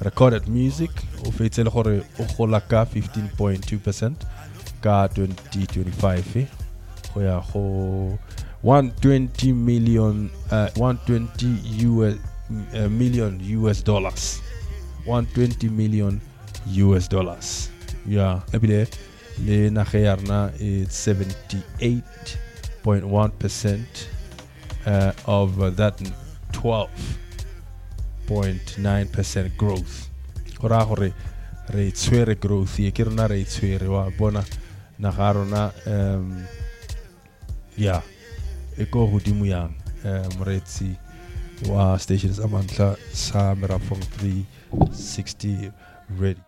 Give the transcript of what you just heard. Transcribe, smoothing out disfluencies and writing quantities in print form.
recorded music o fetsele gore o gola ka 15.2% ka 2025 go ya go 120 million US dollars. 120 million US dollars. Yeah, ebile le naga ya rona it's 78.1% of that 12.9% growth. Gora gore re tswere growth ye ke rona re tswere wa bona naga rona yeah e go godimo yang moretsi wa stations amantla sa Merafong 360 ready.